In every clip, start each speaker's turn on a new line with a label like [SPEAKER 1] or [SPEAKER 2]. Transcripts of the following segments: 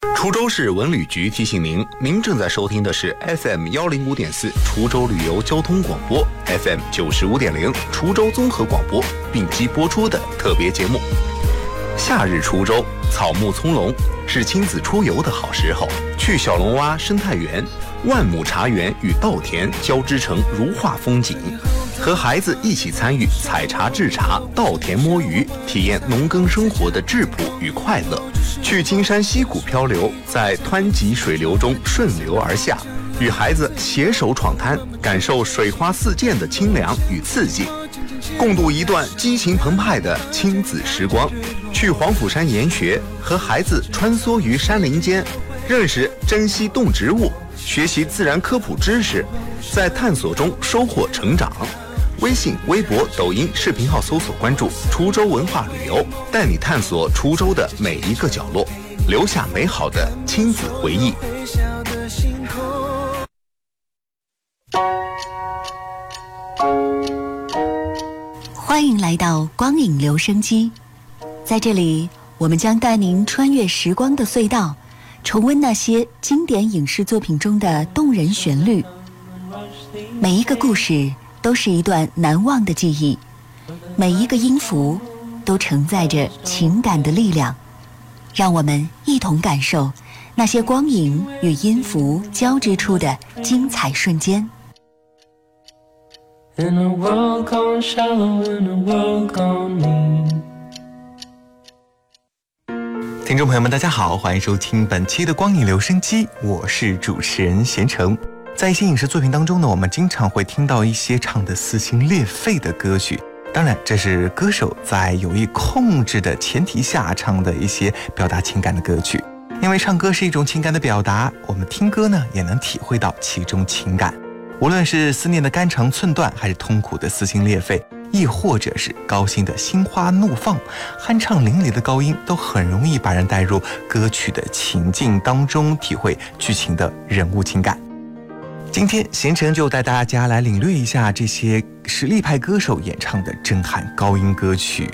[SPEAKER 1] 滁州市文旅局提醒您，您正在收听的是 FM 105.4滁州旅游交通广播 FM 95.0滁州综合广播并机播出的特别节目。夏日滁州草木葱茏，是亲子出游的好时候。去小龙洼生态园、万亩茶园与稻田交织成如画风景，和孩子一起参与采茶制茶、稻田摸鱼，体验农耕生活的质朴与快乐。去金山溪谷漂流，在湍急水流中顺流而下，与孩子携手闯滩，感受水花四溅的清凉与刺激，共度一段激情澎湃的亲子时光。去黄甫山研学，和孩子穿梭于山林间，认识珍稀动植物，学习自然科普知识，在探索中收获成长。微信、微博、抖音视频号搜索关注滁州文化旅游，带你探索滁州的每一个角落，留下美好的亲子回忆。
[SPEAKER 2] 欢迎来到光影留声机，在这里我们将带您穿越时光的隧道，重温那些经典影视作品中的动人旋律。每一个故事都是一段难忘的记忆，每一个音符都承载着情感的力量。让我们一同感受那些光影与音符交织出的精彩瞬间。
[SPEAKER 3] In a world gone shallow, in a world gone mean。
[SPEAKER 4] 听众朋友们大家好，欢迎收听本期的光影留声机，我是主持人贤成。在一些影视作品当中呢，我们经常会听到一些唱得撕心裂肺的歌曲，当然这是歌手在有意控制的前提下唱的一些表达情感的歌曲。因为唱歌是一种情感的表达，我们听歌呢也能体会到其中情感，无论是思念的肝肠寸断，还是痛苦的撕心裂肺，亦或者是高兴的心花怒放，酣畅淋漓的高音都很容易把人带入歌曲的情境当中，体会剧情的人物情感。今天贤成就带大家来领略一下这些实力派歌手演唱的震撼高音歌曲。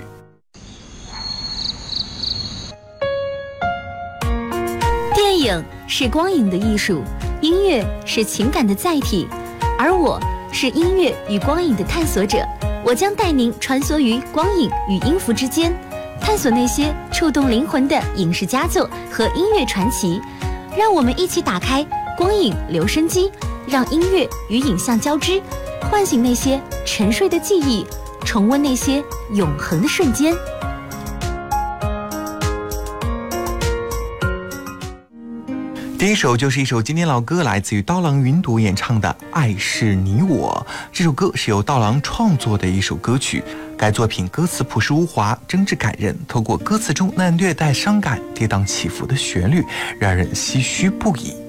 [SPEAKER 5] 电影是光影的艺术，音乐是情感的载体，而我是音乐与光影的探索者。我将带您穿梭于光影与音符之间，探索那些触动灵魂的影视佳作和音乐传奇。让我们一起打开光影留声机，让音乐与影像交织，唤醒那些沉睡的记忆，重温那些永恒的瞬间。
[SPEAKER 4] 第一首就是一首经典老歌，来自于刀郎云朵演唱的《爱是你我》。这首歌是由刀郎创作的一首歌曲，该作品歌词朴实无华，真挚感人，透过歌词中那略带伤感、跌宕起伏的旋律，让人唏嘘不已。